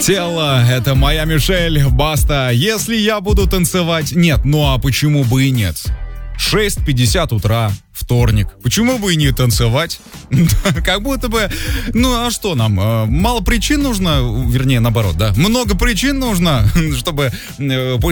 Тело, это моя Мишель, Баста. Если я буду танцевать... Нет, ну а почему бы и нет? 6:50 утра, вторник. Почему бы и не танцевать? Как будто бы... Ну, а что нам? Мало причин нужно, вернее, наоборот, да? Много причин нужно, чтобы